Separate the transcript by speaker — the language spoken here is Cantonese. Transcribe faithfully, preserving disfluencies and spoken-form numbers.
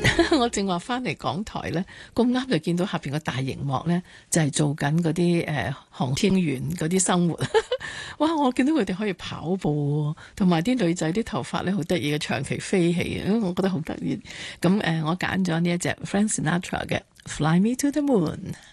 Speaker 1: 我正話翻嚟港台咧，咁啱就見到下邊個大熒幕咧，就係、是、做緊嗰啲誒航天員嗰啲生活。哇！我見到佢哋可以跑步，同埋啲女仔啲頭髮咧好得意嘅，長期飛起，我覺得好得意。咁誒、呃，我揀咗呢一隻 Frank Sinatra 嘅《Fly Me to the Moon》。